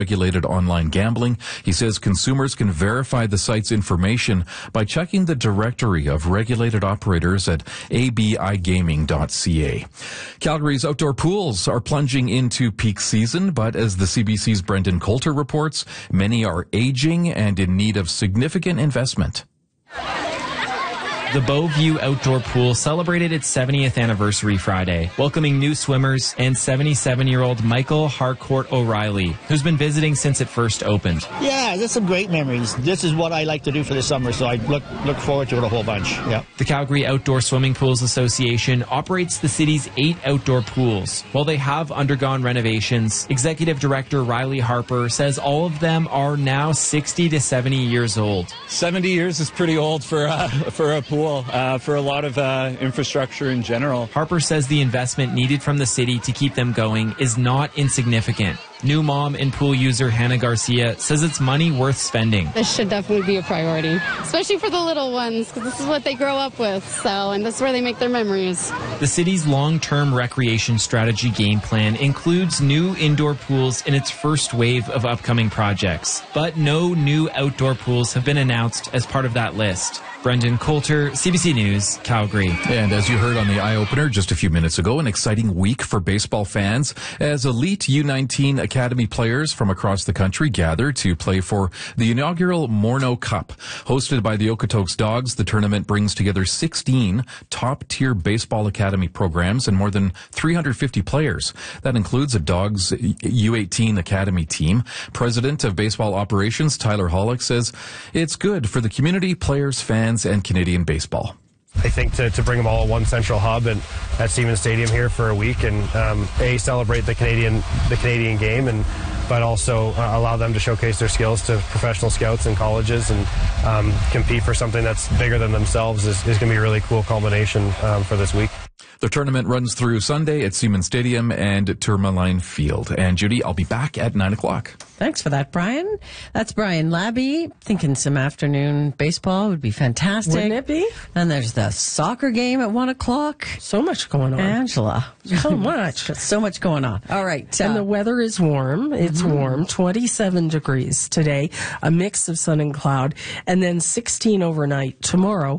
regulated online gambling. He says consumers can verify the site's information by checking the directory of regulated operators at abigaming.ca. Calgary's outdoor pools are plunging into peak season, but as the CBC's Brendan Coulter reports, many are aging and in need of significant investment. The Beauview Outdoor Pool celebrated its 70th anniversary Friday, welcoming new swimmers and 77-year-old Michael Harcourt O'Reilly, who's been visiting since it first opened. Yeah, there's some great memories. This is what I like to do for the summer, so I look forward to it a whole bunch. Yeah. The Calgary Outdoor Swimming Pools Association operates the city's 8 outdoor pools. While they have undergone renovations, Executive Director Riley Harper says all of them are now 60 to 70 years old. 70 years is pretty old for a pool. For a lot of infrastructure in general. Harper says the investment needed from the city to keep them going is not insignificant. New mom and pool user Hannah Garcia says it's money worth spending. This should definitely be a priority, especially for the little ones, because this is what they grow up with, and this is where they make their memories. The city's long-term recreation strategy game plan includes new indoor pools in its first wave of upcoming projects, but no new outdoor pools have been announced as part of that list. Brendan Coulter, CBC News, Calgary. And as you heard on the eye-opener just a few minutes ago, an exciting week for baseball fans as elite U19 Academy players from across the country gather to play for the inaugural Morneau Cup. Hosted by the Okotoks Dogs, the tournament brings together 16 top-tier baseball academy programs and more than 350 players. That includes a Dogs U18 Academy team. President of Baseball Operations, Tyler Hollick, says it's good for the community, players, fans, and Canadian baseball. I think to bring them all at one central hub and at Siemens Stadium here for a week and celebrate the Canadian game but also allow them to showcase their skills to professional scouts and colleges and compete for something that's bigger than themselves is going to be a really cool culmination for this week. The tournament runs through Sunday at Siemens Stadium and Tourmaline Field. And Judy, I'll be back at 9 o'clock. Thanks for that, Brian. That's Brian Labby. Thinking some afternoon baseball would be fantastic. Wouldn't it be? And there's the soccer game at 1 o'clock. So much going on. Angela. So much. So much going on. All right. And the weather is warm. It's warm. 27 degrees today. A mix of sun and cloud. And then 16 overnight. Tomorrow,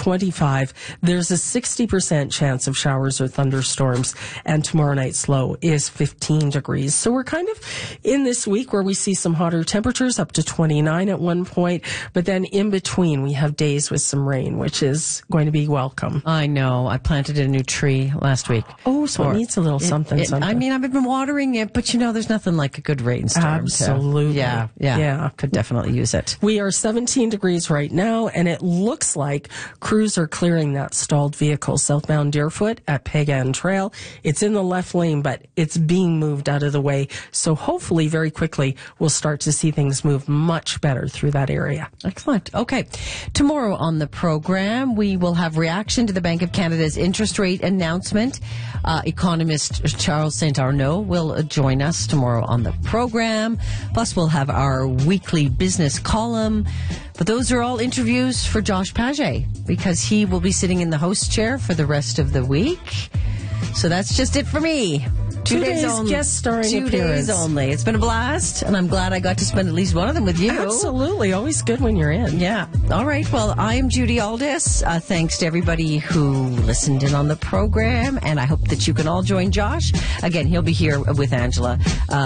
25. There's a 60% chance of showers or thunderstorms, and tomorrow night's low is 15 degrees. So we're kind of in this week where we see some hotter temperatures up to 29 at one point, but then in between we have days with some rain, which is going to be welcome. I know. I planted a new tree last week. Oh, so it needs a little something. I mean, I've been watering it, but there's nothing like a good rainstorm. Absolutely. Yeah. Could definitely use it. We are 17 degrees right now, and it looks like crews are clearing that stalled vehicle southbound Deerfoot at Pagan Trail. It's in the left lane, but it's being moved out of the way. So hopefully very quickly we'll start to see things move much better through that area. Excellent. Okay. Tomorrow on the program, we will have reaction to the Bank of Canada's interest rate announcement. Economist Charles St. Arnaud will join us tomorrow on the program. Plus, we'll have our weekly business column. But those are all interviews for Josh Paget because he will be sitting in the host chair for the rest of the week. So that's just it for me. 2 days only. Guest starring 2 days only. It's been a blast, and I'm glad I got to spend at least one of them with you. Absolutely. Always good when you're in. Yeah. All right. Well, I'm Judy Aldis. Thanks to everybody who listened in on the program, and I hope that you can all join Josh. Again, he'll be here with Angela.